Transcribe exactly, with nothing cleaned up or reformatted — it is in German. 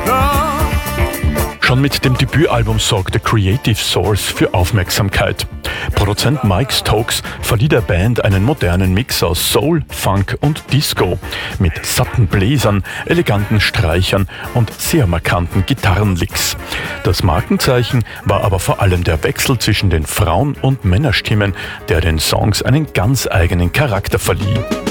Schon mit dem Debütalbum sorgte Creative Source für Aufmerksamkeit. Produzent Mike Stokes verlieh der Band einen modernen Mix aus Soul, Funk und Disco mit satten Bläsern, eleganten Streichern und sehr markanten Gitarrenlicks. Das Markenzeichen war aber vor allem der Wechsel zwischen den Frauen- und Männerstimmen, der den Songs einen ganz eigenen Charakter verlieh.